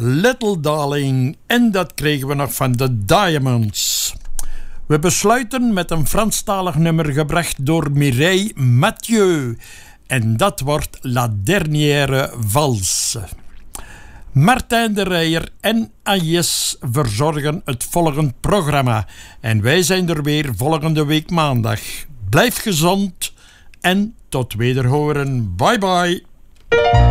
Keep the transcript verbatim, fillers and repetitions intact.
Little Darling. En dat kregen we nog van de Diamonds. We besluiten met een Franstalig nummer gebracht door Mireille Mathieu. En dat wordt La Dernière Valse. Martijn de Rijer en Agnes verzorgen het volgende programma. En wij zijn er weer volgende week maandag. Blijf gezond en tot wederhoren. Bye bye.